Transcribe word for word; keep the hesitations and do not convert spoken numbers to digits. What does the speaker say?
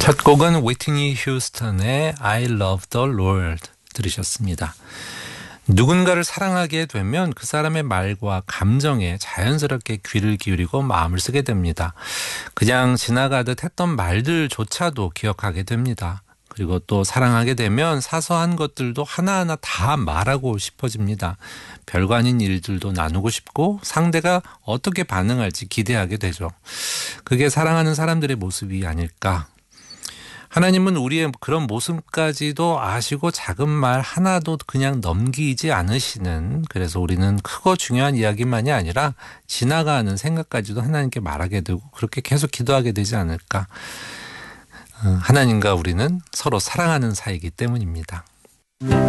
첫 곡은 위트니 휴스턴의 I Love the Lord 들으셨습니다. 누군가를 사랑하게 되면 그 사람의 말과 감정에 자연스럽게 귀를 기울이고 마음을 쓰게 됩니다. 그냥 지나가듯 했던 말들조차도 기억하게 됩니다. 그리고 또 사랑하게 되면 사소한 것들도 하나하나 다 말하고 싶어집니다. 별거 아닌 일들도 나누고 싶고 상대가 어떻게 반응할지 기대하게 되죠. 그게 사랑하는 사람들의 모습이 아닐까. 하나님은 우리의 그런 모습까지도 아시고 작은 말 하나도 그냥 넘기지 않으시는, 그래서 우리는 크고 중요한 이야기만이 아니라 지나가는 생각까지도 하나님께 말하게 되고 그렇게 계속 기도하게 되지 않을까. 하나님과 우리는 서로 사랑하는 사이이기 때문입니다.